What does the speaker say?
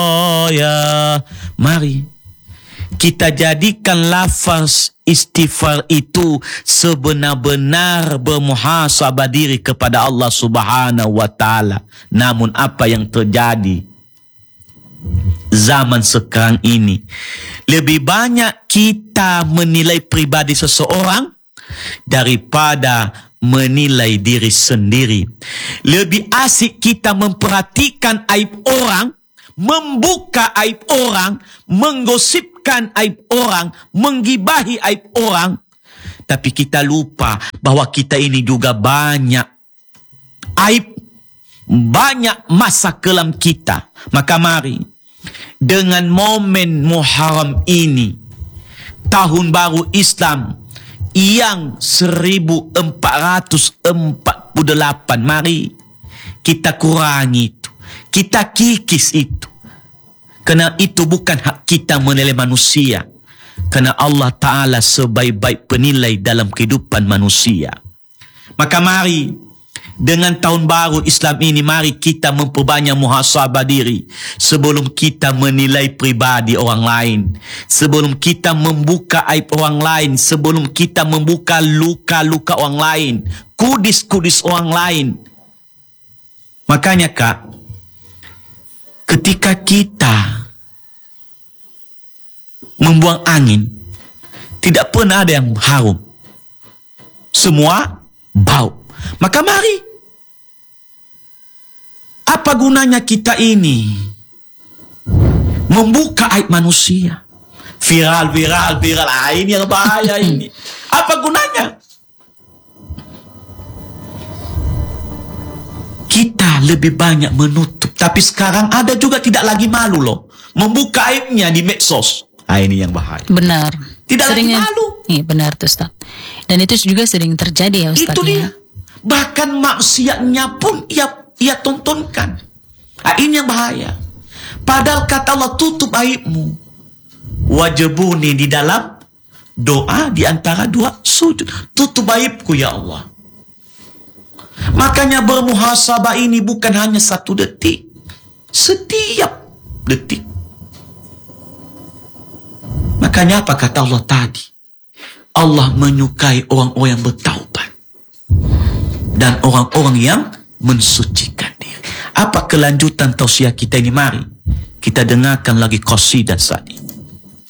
Oh ya, mari kita jadikan lafaz istighfar itu sebenar-benar bermuhasabah diri kepada Allah Subhanahu wa taala. Namun apa yang terjadi zaman sekarang ini, lebih banyak kita menilai pribadi seseorang daripada menilai diri sendiri. Lebih asik kita memperhatikan aib orang, membuka aib orang, menggosipkan aib orang, menggibahi aib orang. Tapi kita lupa bahwa kita ini juga banyak aib, banyak masa kelam kita. Maka mari, dengan momen Muharram ini, tahun baru Islam yang 1448, mari kita kurangi itu, kita kikis itu. Kerana itu bukan hak kita menilai manusia. Kerana Allah Ta'ala sebaik-baik penilai dalam kehidupan manusia. Maka mari, dengan tahun baru Islam ini, mari kita memperbanyak muhasabah diri sebelum kita menilai pribadi orang lain, sebelum kita membuka aib orang lain, sebelum kita membuka luka-luka orang lain, kudis-kudis orang lain. Makanya Kak, ketika kita membuang angin, tidak pernah ada yang harum, semua bau. Maka mari, apa gunanya kita ini membuka aib manusia? Viral. Ini yang bahaya ini. Apa gunanya? Kita lebih banyak menutup. Tapi sekarang ada juga tidak lagi malu loh, membuka aibnya di medsos. Ini yang bahaya. Benar. Tidak lagi malu. Iya benar tuh Ustaz. Dan itu juga sering terjadi ya Ustaz. Itu dia. Bahkan maksiatnya pun ia tontonkan. Ini yang bahaya. Padahal kata Allah, tutup aibmu. Wajibuni di dalam doa, di antara dua sujud. Tutup aibku ya Allah. Makanya bermuhasabah ini bukan hanya 1 detik. Setiap detik. Makanya apa kata Allah tadi? Allah menyukai orang-orang yang bertaubat dan orang-orang yang mensucikan diri. Apa kelanjutan tausiah kita ini? Mari kita dengarkan lagi qasidah saat ini.